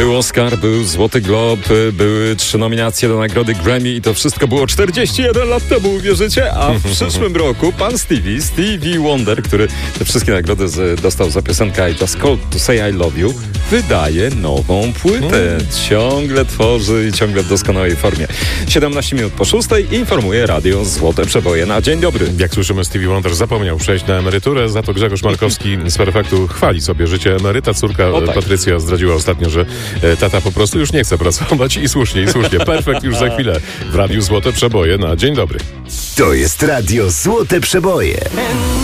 Był Oscar, był Złoty Glob, były 3 nominacje do nagrody Grammy i to wszystko było 41 lat temu, uwierzycie? A w przyszłym roku pan Stevie Wonder, który te wszystkie nagrody dostał za piosenkę I Just Called to Say I Love You, wydaje nową płytę. Ciągle tworzy i ciągle w doskonałej formie. 17 minut po 6 informuje Radio Złote Przeboje na dzień dobry. Jak słyszymy, Stevie Wonder zapomniał przejść na emeryturę, za to Grzegorz Markowski z Perfektu chwali sobie życie emeryta. Córka Patrycja zdradziła ostatnio, że tata po prostu już nie chce pracować i słusznie. Perfekt już za chwilę w Radiu Złote Przeboje na dzień dobry. To jest Radio Złote Przeboje.